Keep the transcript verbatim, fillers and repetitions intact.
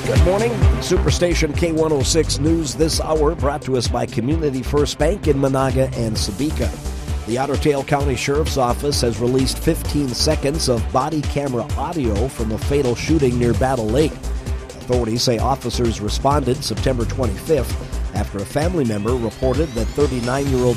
Good morning. Superstation K one oh six News this hour brought to us by Community First Bank in Monaga and Sebeka. The Otter Tail County Sheriff's Office has released fifteen seconds of body camera audio from a fatal shooting near Battle Lake. Authorities say officers responded September twenty-fifth after a family member reported that thirty-nine-year-old